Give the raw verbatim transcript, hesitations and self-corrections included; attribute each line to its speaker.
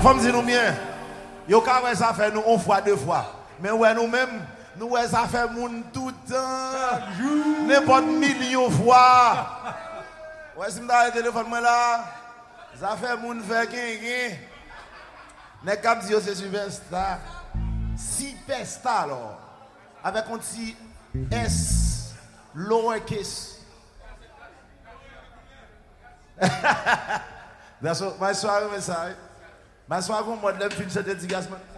Speaker 1: faut me dire nous bien. Yo ka ouais ça fait nous une fois deux fois. Mais ouais nous même nous ouais ça fait moun tout le temps. N'importe million fois. Ouais si m'ta le téléphone moi là, ça fait moun fait gagner. N'est cap dire c'est superstar. Superstar alors. Avec un petit S lowercase. That's what my soirée message. Ma soirée, moi, je l'ai fait cette dédicace.